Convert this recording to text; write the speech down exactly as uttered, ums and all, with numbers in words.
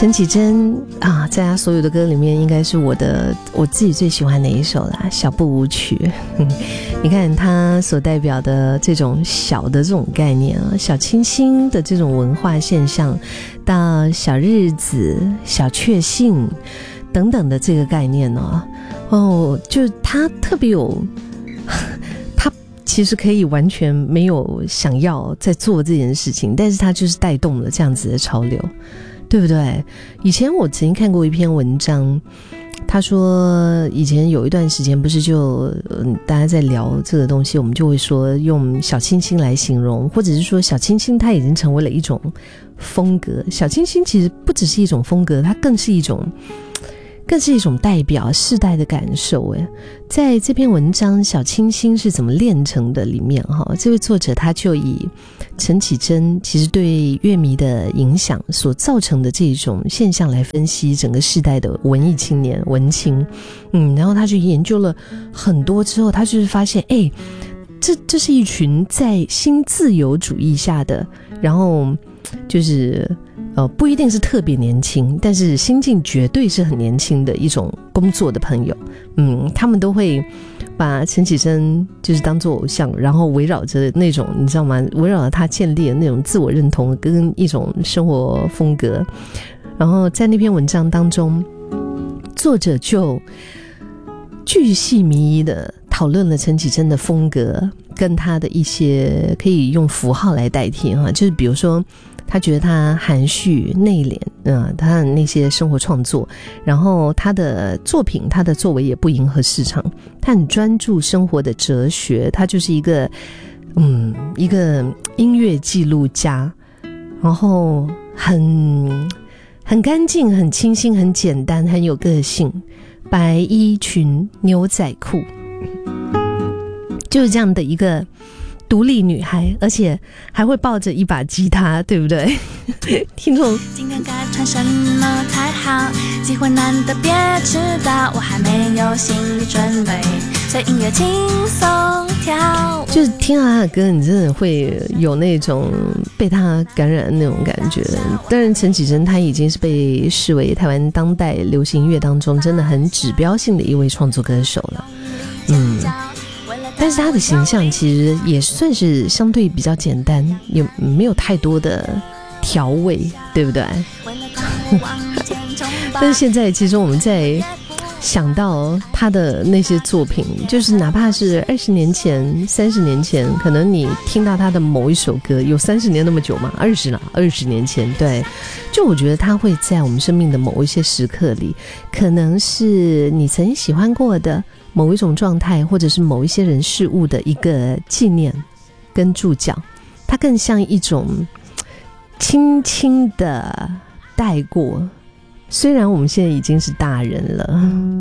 陈绮贞啊，在她所有的歌里面，应该是我的我自己最喜欢的一首啦，《小步舞曲》。你看她所代表的这种小的这种概念啊，小清新的这种文化现象，到小日子、小确幸等等的这个概念呢、哦，哦，就她特别有，她其实可以完全没有想要在做这件事情，但是她就是带动了这样子的潮流。对不对？以前我曾经看过一篇文章，他说以前有一段时间不是就、呃、大家在聊这个东西，我们就会说用小清新来形容，或者是说小清新它已经成为了一种风格。小清新其实不只是一种风格，它更是一种更是一种代表世代的感受。在这篇文章《小清新是怎么炼成的》里面，这位作者他就以陈绮贞其实对乐迷的影响所造成的这种现象来分析整个世代的文艺青年文青，嗯，然后他就研究了很多之后，他就是发现，哎，这这是一群在新自由主义下的，然后就是呃，不一定是特别年轻，但是心境绝对是很年轻的一种工作的朋友。嗯，他们都会把陈绮贞就是当作偶像，然后围绕着那种你知道吗？围绕着他建立的那种自我认同跟一种生活风格。然后在那篇文章当中，作者就巨细靡遗的讨论了陈绮贞的风格跟他的一些可以用符号来代替哈，就是比如说他觉得他含蓄内敛，嗯，他的那些生活创作，然后他的作品他的作为也不迎合市场，他很专注生活的哲学，他就是一个嗯一个音乐记录家，然后很很干净很清新很简单很有个性，白衣裙牛仔裤，就是这样的一个独立女孩，而且还会抱着一把吉他，对不对？听众今天该穿什么才好，机会难得别迟到，我还没有心理准备，随音乐轻松跳舞。 就是听到他的歌，你真的会有那种被他感染的那种感觉。当然陈绮贞她已经是被视为台湾当代流行音乐当中真的很指标性的一位创作歌手了。嗯，但是他的形象其实也算是相对比较简单，也没有太多的调味，对不对？但是现在其实我们在想到他的那些作品，就是哪怕是二十年前三十年前，可能你听到他的某一首歌，有三十年那么久吗？二十了二十年前，对，就我觉得他会在我们生命的某一些时刻里，可能是你曾经喜欢过的某一种状态，或者是某一些人事物的一个纪念跟注脚，它更像一种轻轻的带过。虽然我们现在已经是大人了，